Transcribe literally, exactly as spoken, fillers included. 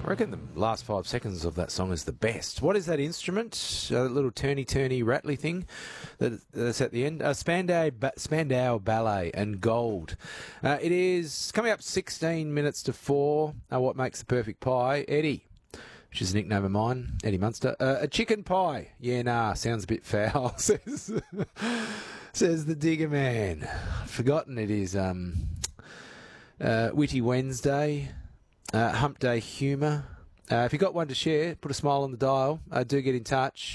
I reckon the last five seconds of that song is the best. What is that instrument? A little turny-turny rattly thing that, that's at the end. Uh, Spandau, ba- Spandau Ballet and Gold. Uh, it is coming up sixteen minutes to four. Uh, what makes the perfect pie? Eddie, which is a nickname of mine, Eddie Munster. Uh, a chicken pie. Yeah, nah, sounds a bit foul, says, says the digger man. Forgotten it is um, uh, Witty Wednesday. Uh, hump Day humour. Uh, if you've got one to share, put a smile on the dial. Uh, do get in touch.